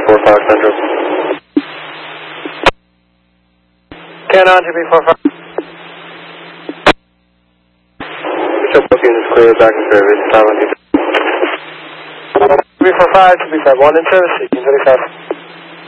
2B45 Central. Canon 2B45. Show both units clear, back in service, time on you. 2B45, 2B51 in service, 1835.